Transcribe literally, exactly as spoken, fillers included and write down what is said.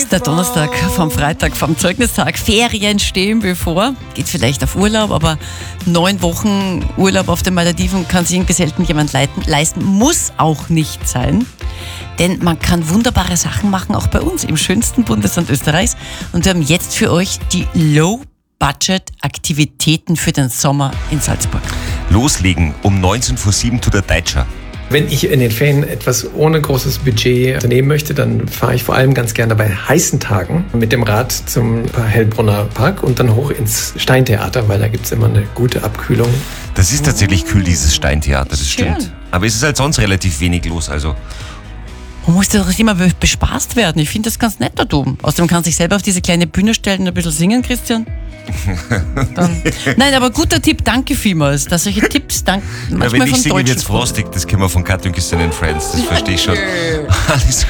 ist der Donnerstag vom Freitag, vom Zeugnistag. Ferien stehen bevor. Geht vielleicht auf Urlaub, aber neun Wochen Urlaub auf den Malediven kann sich irgendwie selten jemand leiten, leisten. Muss auch nicht sein. Denn man kann wunderbare Sachen machen, auch bei uns im schönsten Bundesland Österreichs. Und wir haben jetzt für euch die Low-Budget-Aktivitäten für den Sommer in Salzburg. Loslegen um neunzehn vor sieben tut der Deutscher. Wenn ich in den Ferien etwas ohne großes Budget unternehmen möchte, dann fahre ich vor allem ganz gerne bei heißen Tagen mit dem Rad zum Hellbrunner Park und dann hoch ins Steintheater, weil da gibt es immer eine gute Abkühlung. Das ist tatsächlich kühl, dieses Steintheater, das Schön. stimmt. Aber es ist halt sonst relativ wenig los, also... Man muss doch immer bespaßt werden. Ich finde das ganz nett da oben. Außerdem kannst du dich selber auf diese kleine Bühne stellen und ein bisschen singen, Christian. Dann. Nein, aber guter Tipp, danke vielmals. Dass solche Tipps dank, manchmal Ja, wenn ich von singe, Deutschen wird's frostig, das kennen wir von Cat and Friends, das verstehe ich schon. Alles